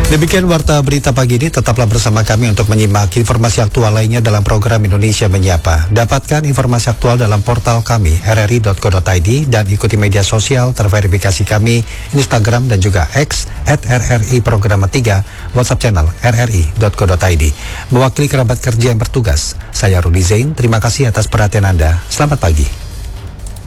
Demikian warta berita pagi ini, tetaplah bersama kami untuk menyimak informasi aktual lainnya dalam program Indonesia Menyapa. Dapatkan informasi aktual dalam portal kami rri.co.id dan ikuti media sosial terverifikasi kami Instagram dan juga X @RRI Programa 3, WhatsApp channel rri.co.id. Mewakili kerabat kerja yang bertugas, saya Rudi Zain, terima kasih atas perhatian Anda. Selamat pagi.